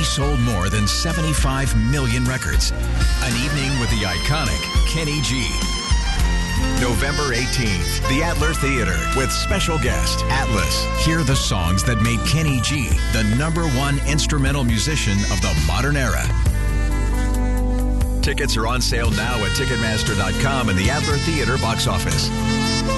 He sold more than 75 million records. An evening with the iconic Kenny G. November 18th, the Adler Theater with special guest Atlas. Hear the songs that made Kenny G the #1 instrumental musician of the modern era. Tickets are on sale now at Ticketmaster.com and the Adler Theater box office.